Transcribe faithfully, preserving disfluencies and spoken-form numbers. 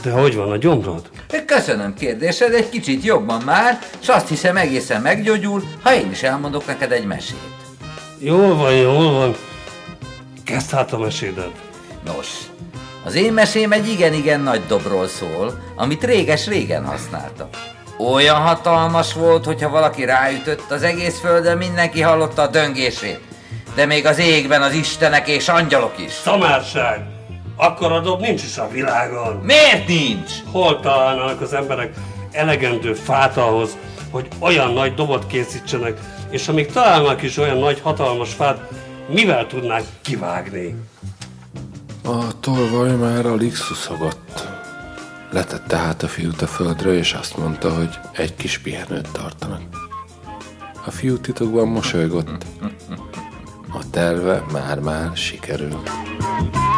De hogy van a gyomrod? Köszönöm kérdésed, egy kicsit jobban már, és azt hiszem egészen meggyógyul, ha én is elmondok neked egy mesét. Jól van, jól van. Kezd hát a mesédet. Nos, az én mesém egy igen-igen nagy dobról szól, amit réges-régen használtak. Olyan hatalmas volt, hogyha valaki ráütött, az egész földön mindenki hallotta a döngését. De még az égben az istenek és angyalok is. Szamárság! Akkora dob nincs is a világon. Miért nincs? Hol találnának az emberek elegendő fát ahhoz, hogy olyan nagy dobot készítsenek, és amíg találnak is olyan nagy, hatalmas fát, mivel tudnák kivágni? A tolvaj már alig szuszogott. Letette hát a fiút a földre, és azt mondta, hogy egy kis pihenőt tartanak. A fiú titokban mosolygott. A terve már-már sikerül.